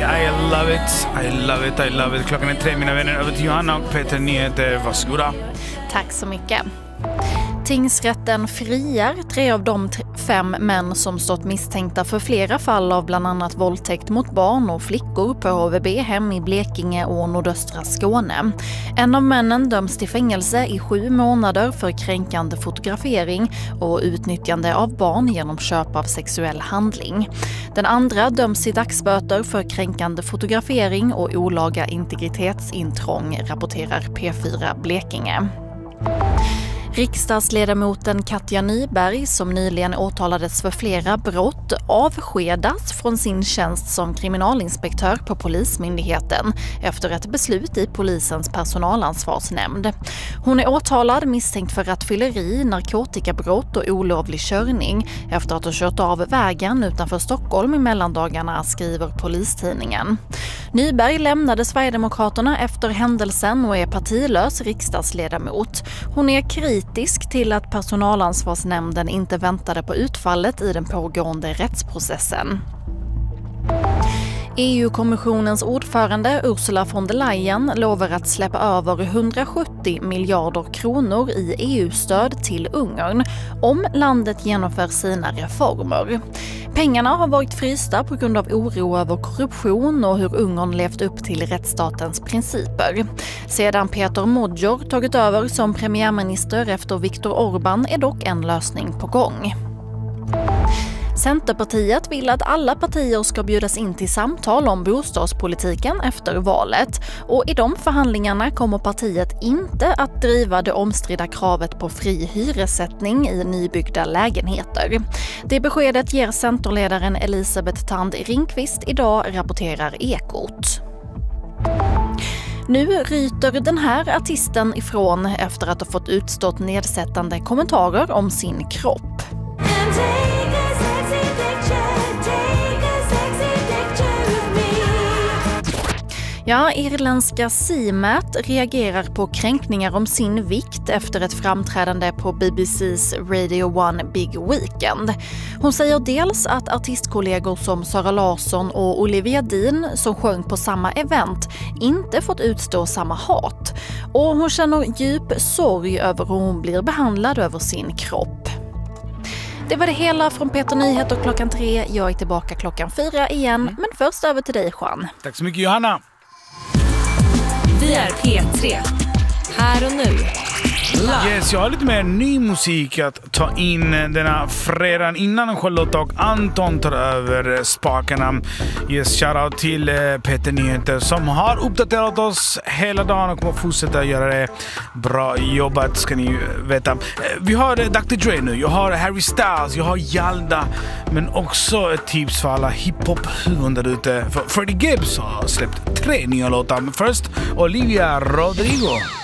I love it. I love it, I love it. Klockan är 3, mina vänner. Över till Johanna och Peter Nyheter. Varsågoda. Tack så mycket. Tingsrätten friar 3 av de 5 män som stått misstänkta för flera fall av bland annat våldtäkt mot barn och flickor på HVB-hem i Blekinge och nordöstra Skåne. En av männen döms till fängelse i 7 månader för kränkande fotografering och utnyttjande av barn genom köp av sexuell handling. Den andra döms till dagsböter för kränkande fotografering och olaga integritetsintrång, rapporterar P4 Blekinge. Riksdagsledamoten Katja Nyberg, som nyligen åtalades för flera brott, avskedas från sin tjänst som kriminalinspektör på Polismyndigheten efter ett beslut i polisens personalansvarsnämnd. Hon är åtalad misstänkt för rattfylleri, narkotikabrott och olovlig körning efter att ha kört av vägen utanför Stockholm i mellandagarna, skriver Polistidningen. Nyberg lämnade Sverigedemokraterna efter händelsen och är partilös riksdagsledamot. Hon är kritisk till att personalansvarsnämnden inte väntade på utfallet i den pågående rättsprocessen. EU-kommissionens ordförande Ursula von der Leyen lovar att släppa över 170 miljarder kronor i EU-stöd till Ungern om landet genomför sina reformer. Pengarna har varit frysta på grund av oro över korruption och hur Ungern levt upp till rättsstatens principer. Sedan Peter Modjor tagit över som premiärminister efter Viktor Orbán är dock en lösning på gång. Centerpartiet vill att alla partier ska bjudas in till samtal om bostadspolitiken efter valet, och i de förhandlingarna kommer partiet inte att driva det omstridda kravet på fri hyressättning i nybyggda lägenheter. Det beskedet ger centerledaren Elisabeth Thand Ringqvist idag, rapporterar Ekot. Nu ryter den här artisten ifrån efter att ha fått utstått nedsättande kommentarer om sin kropp. Ja, irländska CMAT reagerar på kränkningar om sin vikt efter ett framträdande på BBC:s Radio 1 Big Weekend. Hon säger dels att artistkollegor som Sara Larsson och Olivia Dean, som sjöng på samma event, inte fått utstå samma hat. Och hon känner djup sorg över hur hon blir behandlad över sin kropp. Det var det hela från Peter Nyheter klockan 3. Jag är tillbaka klockan 4 igen, men först över till dig, Juan. Tack så mycket, Johanna. Vi är P3. Här och nu. Yes, jag har lite mer ny musik att ta in denna fredagen innan Charlotta och Anton tar över spakarna. Yes, shoutout till Peter Nyheter som har uppdaterat oss hela dagen och kommer fortsätta göra det. Bra jobbat, ska ni veta. Vi har Dr. Dre nu, jag har Harry Styles, jag har Jalda, men också ett tips för alla hiphop-huvuden där ute. För Freddie Gibbs har släppt 3 nya låtar. Men först Olivia Rodrigo.